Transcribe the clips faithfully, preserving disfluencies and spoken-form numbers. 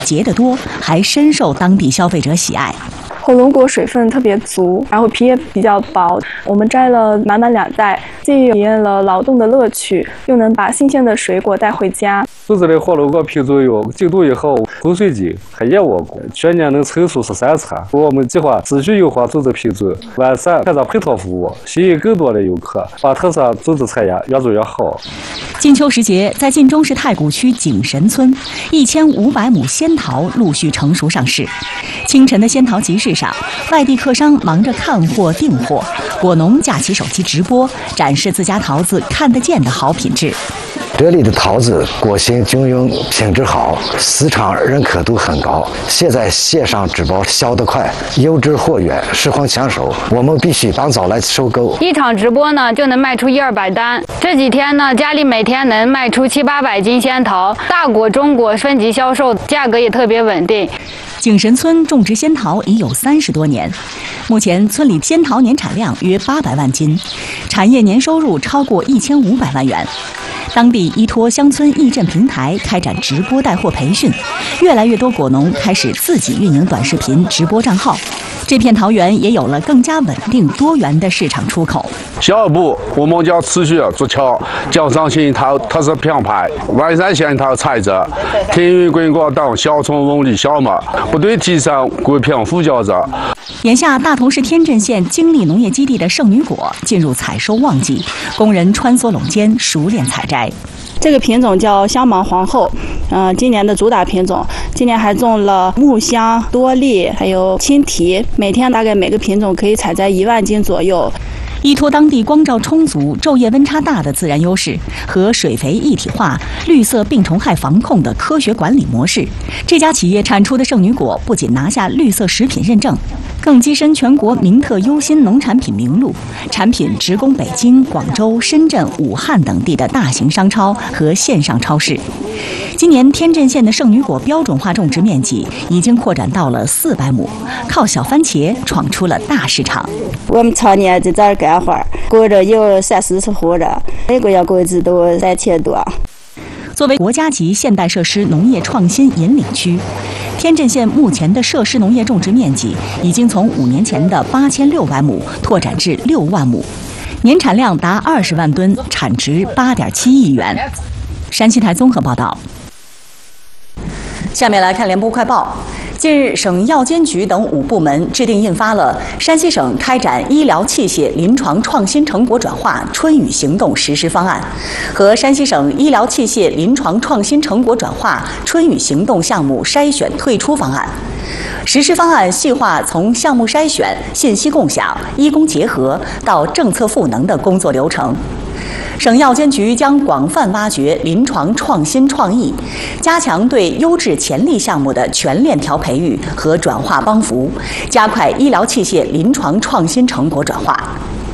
结得多，还深受当地消费者喜爱。 火龙果水分特别足，然后皮也比较薄。我们摘了满满两袋，既体验了劳动的乐趣，又能把新鲜的水果带回家。 种植的火龙果品种有净度一好、口水净，还燕窝果，全年能成熟十三次。我们计划持续优化种植品种，完善开展配套服务，吸引更多的游客，把特色种植产业越做越好。 金秋时节，在晋中市太谷区景神村，一千五百亩仙桃陆续成熟上市。清晨的仙桃集市上，外地客商忙着看货订货，果农架起手机直播，展示自家桃子看得见的好品质。 这里的桃子果形均匀，品质好，市场认可度很高。现在线上直播销得快，优质货源十分抢手，我们必须当早来收购。 一场直播呢就能卖出一二百单。这几天呢，家里每天能卖出七八百斤仙桃，大果、中果分级销售，价格也特别稳定。 景神村种植仙桃已有三十多年，目前村里仙桃年产量约八百万斤，产业年收入超过一千五百万元。当地依托乡村义镇平台开展直播带货培训，越来越多果农开始自己运营短视频直播账号。这片桃园也有了更加稳定多元的市场出口。 下一步，我们将持续做强江上仙桃特色品牌，完善仙桃采摘、天运滚果等小村文旅项目，不断提升果品附加值。 眼下，大同市天镇县精力农业基地的圣女果进入采收旺季，工人穿梭垄间，熟练采摘。 这个品种叫香芒皇后，嗯、呃，今年的主打品种。今年还种了木香、多丽，还有青提，每天大概每个品种可以采摘一万斤左右。 依托当地光照充足、昼夜温差大的自然优势和水肥一体化、绿色病虫害防控的科学管理模式，这家企业产出的圣女果不仅拿下绿色食品认证，更跻身全国名特优新农产品名录，产品直供北京、广州、深圳、武汉等地的大型商超和线上超市。今年天镇县的圣女果标准化种植面积已经扩展到了四百亩，靠小番茄闯出了大市场。 我们常年在这儿干活，过着有三四十户的，每个月工资都三千多。 作为国家级现代设施农业创新引领区，天镇县目前的设施农业种植面积已经从五年前的八千六百亩拓展至六万亩，年产量达二十万吨，产值八点七亿元。山西台综合报道。下面来看联播快报。近日，省药监局等五部门制定印发了《山西省开展医疗器械临床创新成果转化春雨行动实施方案》和《山西省医疗器械临床创新成果转化春雨行动项目筛选退出方案》。实施方案细化从项目筛选、信息共享、医工结合到政策赋能的工作流程。省药监局将广泛挖掘临床创新创意，加强对优质潜力项目的全链条培育和转化帮扶，加快医疗器械临床创新成果转化。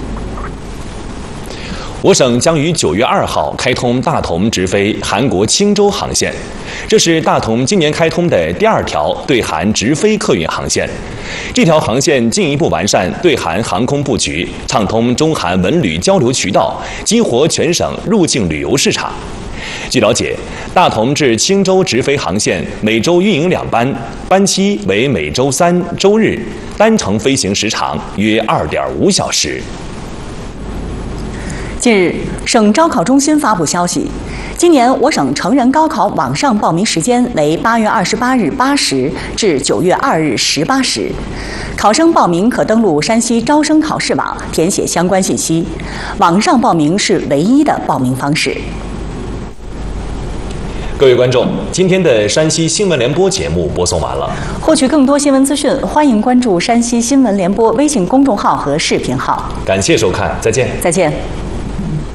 我省将于九月二号开通大同直飞韩国青州航线，这是大同今年开通的第二条对韩直飞客运航线。这条航线进一步完善对韩航空布局，畅通中韩文旅交流渠道，激活全省入境旅游市场。据了解，大同至青州直飞航线每周运营两班，班期为每周三、周日，单程飞行时长约二点五小时。 近日，省招考中心发布消息，今年我省成人高考网上报名时间为八月二十八日八时至九月二日十八时。考生报名可登录山西招生考试网填写相关信息，网上报名是唯一的报名方式。 各位观众，今天的山西新闻联播节目播送完了。 获取更多新闻资讯，欢迎关注山西新闻联播微信公众号和视频号。 感谢收看，再见。 再见。